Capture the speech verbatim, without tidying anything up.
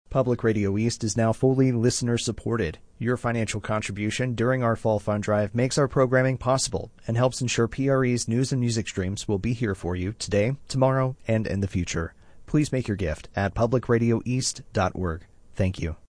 Public Radio East is now fully listener-supported. Your financial contribution during our Fall Fund Drive makes our programming possible and helps ensure P R E's news and music streams will be here for you today, tomorrow, and in the future. Please make your gift at public radio east dot org. Thank you.